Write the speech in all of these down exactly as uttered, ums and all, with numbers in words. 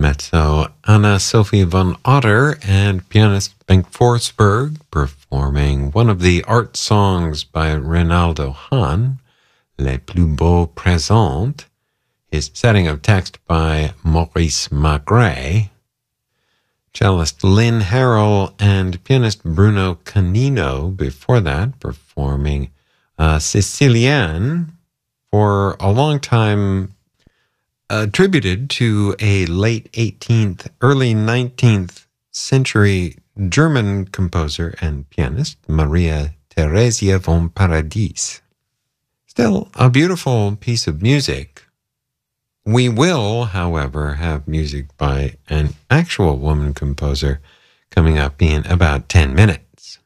mezzo Anna-Sophie von Otter and pianist Bengt Forsberg performing one of the art songs by Reynaldo Hahn, Les Plus Beaux Présents, his setting of text by Maurice Magret, cellist Lynn Harrell and pianist Bruno Canino before that performing uh, Sicilienne, for a long time attributed to a late eighteenth, early nineteenth century German composer and pianist, Maria Theresia von Paradis. Still a beautiful piece of music. We will, however, have music by an actual woman composer coming up in about ten minutes.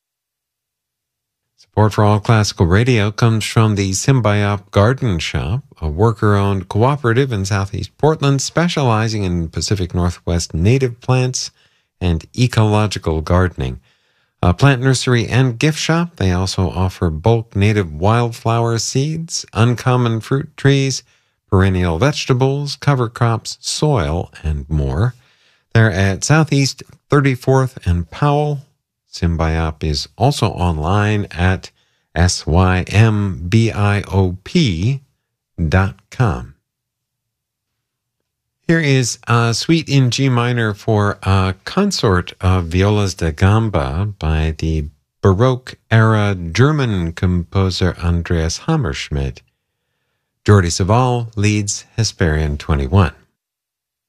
Support for All Classical Radio comes from the Symbiop Garden Shop, a worker-owned cooperative in Southeast Portland specializing in Pacific Northwest native plants and ecological gardening. A plant nursery and gift shop, they also offer bulk native wildflower seeds, uncommon fruit trees, perennial vegetables, cover crops, soil, and more. They're at Southeast thirty-fourth and Powell. Symbiop is also online at S Y M B I O P dot com. Here is a suite in G minor for a consort of violas da gamba by the Baroque-era German composer Andreas Hammerschmidt. Jordi Savall leads Hesperian twenty-one.